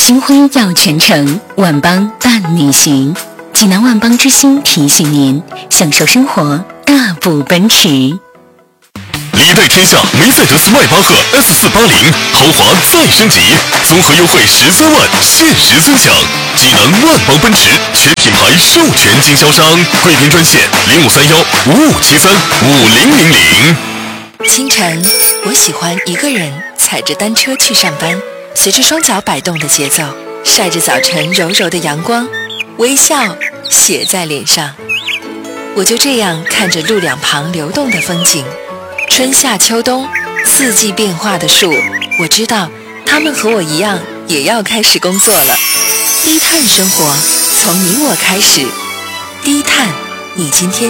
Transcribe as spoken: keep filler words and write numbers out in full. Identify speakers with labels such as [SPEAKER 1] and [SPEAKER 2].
[SPEAKER 1] 星辉耀全城，万邦伴你行。济南万邦之星提醒您，享受生活，大步奔驰。
[SPEAKER 2] 历代天下梅赛德斯迈巴赫 S 四八零豪华再升级，综合优惠十三万，限时尊享。济南万邦奔驰全品牌授权经销商，贵宾专线零五三幺五五七三五零零零。
[SPEAKER 3] 清晨，我喜欢一个人踩着单车去上班，随着双脚摆动的节奏，晒着早晨柔柔的阳光，微笑写在脸上。我就这样看着路两旁流动的风景，春夏秋冬，四季变化的树，我知道他们和我一样也要开始工作了。低碳生活，从你我开始。低碳，你今天